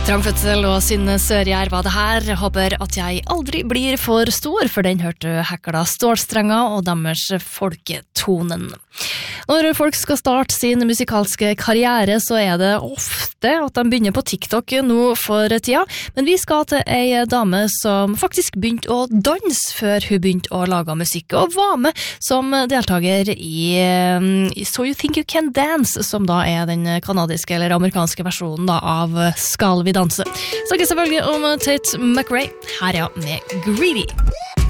Trangfødsel og Synne Sørgjær var det her. Håper at jeg aldri blir for stor, for den hørte Hekla Stålstrenger og deres folketonen. Når folk skal starte sin musikalske karriere, så det ofte at de begynner på TikTok nå for tida, men vi skal til ei dame som faktisk begynte å danse før hun begynte å lage musikk, og var med som deltaker i So You Think You Can Dance, som da den kanadiske eller amerikanske versjonen da, av Skal vi danse. Snakker selvfølgelig om Tate McRae. Her med Greedy.